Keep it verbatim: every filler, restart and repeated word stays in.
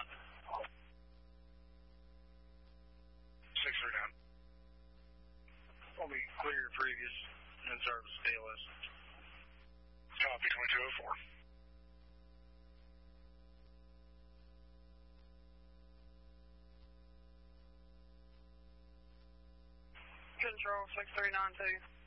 six three nine. I'll be clear previous in service D L S. Copy twenty-two oh four. Control six three nine two.